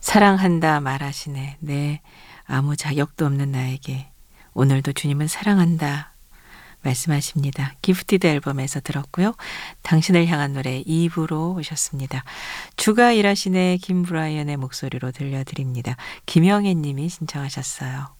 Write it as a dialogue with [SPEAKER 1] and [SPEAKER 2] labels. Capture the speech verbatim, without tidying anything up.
[SPEAKER 1] 사랑한다 말하시네. 네. 아무 자격도 없는 나에게 오늘도 주님은 사랑한다 말씀하십니다. 기프티드 앨범에서 들었고요. 당신을 향한 노래 이 부로 오셨습니다. 주가 일하시네 김브라이언의 목소리로 들려드립니다. 김영애 님이 신청하셨어요.